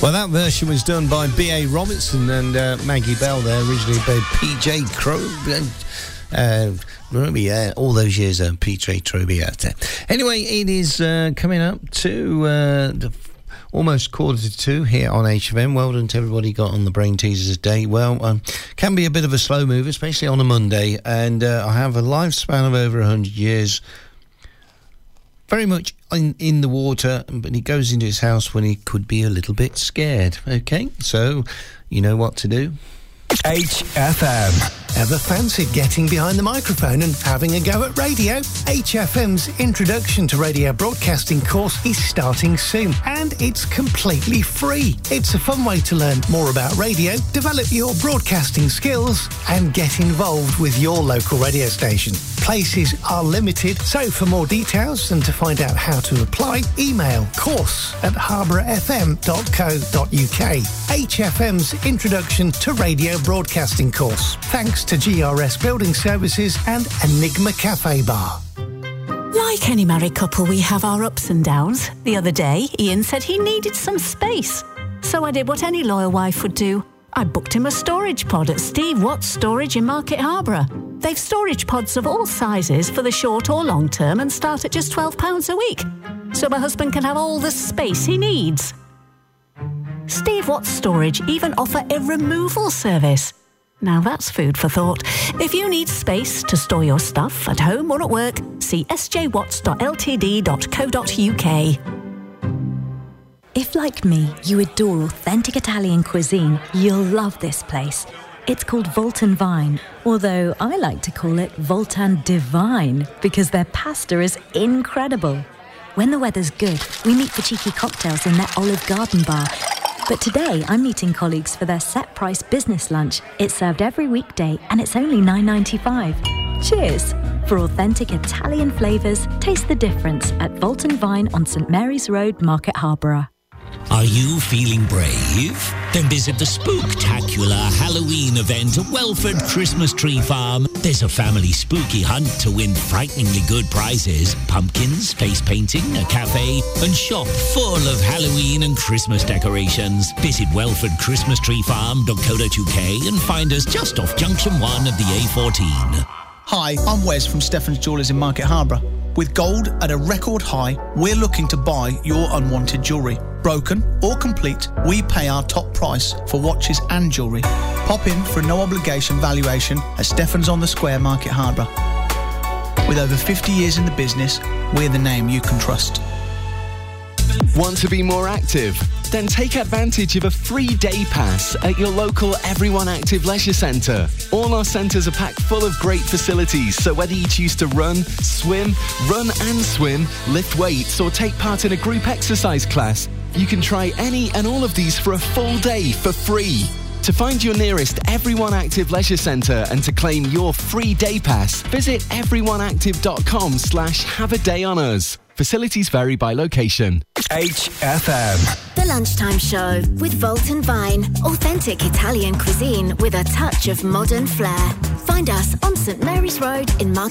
Well, that version was done by B.A. Robinson and Maggie Bell there, originally by P.J. Croby. All those years, P.J. Croby out there. Anyway, it is coming up to almost 1:45 here on HFM. Well done to everybody got on the Brain Teasers day. Well, can be a bit of a slow move, especially on a Monday, and I have a lifespan of over 100 years. Very much in the water, but he goes into his house when he could be a little bit scared. Okay, so you know what to do. HFM. Ever fancied getting behind the microphone and having a go at radio? HFM's Introduction to Radio Broadcasting course is starting soon, and it's completely free. It's a fun way to learn more about radio, develop your broadcasting skills, and get involved with your local radio station. Places are limited, so for more details and to find out how to apply, email course@harbourfm.co.uk. HFM's Introduction to Radio Broadcasting course. Thanks to GRS Building Services and Enigma Cafe Bar. Like any married couple, we have our ups and downs. The other day, Ian said he needed some space. So I did what any loyal wife would do. I booked him a storage pod at Steve Watts Storage in Market Harborough. They've storage pods of all sizes for the short or long term and start at just £12 a week. So my husband can have all the space he needs. Steve Watts Storage even offer a removal service. Now that's food for thought. If you need space to store your stuff at home or at work, see sjwatts.ltd.co.uk. If, like me, you adore authentic Italian cuisine, you'll love this place. It's called Voltan Vine, although I like to call it Voltan Divine because their pasta is incredible. When the weather's good, we meet for cheeky cocktails in their Olive Garden bar. But today, I'm meeting colleagues for their set-price business lunch. It's served every weekday, and it's only $9.95. Cheers! For authentic Italian flavours, taste the difference at Voltan Vine on St Mary's Road, Market Harborough. Are you feeling brave? Then visit the Spooktacular Halloween event at Welford Christmas Tree Farm. There's a family spooky hunt to win frighteningly good prizes, pumpkins, face painting, a cafe, and shop full of Halloween and Christmas decorations. Visit welfordchristmastreefarm.co.uk and find us just off Junction 1 of the A14. Hi, I'm Wes from Stefan's Jewellers in Market Harborough. With gold at a record high, we're looking to buy your unwanted jewellery. Broken or complete, we pay our top price for watches and jewellery. Pop in for a no-obligation valuation at Stefan's on the Square, Market Harborough. With over 50 years in the business, we're the name you can trust. Want to be more active? Then take advantage of a free day pass at your local Everyone Active Leisure Centre. All our centres are packed full of great facilities, so whether you choose to run and swim, lift weights or take part in a group exercise class, you can try any and all of these for a full day for free. To find your nearest Everyone Active Leisure Centre and to claim your free day pass, visit everyoneactive.com/have-a-day-on-us. Facilities vary by location. HFM. The Lunchtime Show with Voltan Vine. Authentic Italian cuisine with a touch of modern flair. Find us on St Mary's Road in Market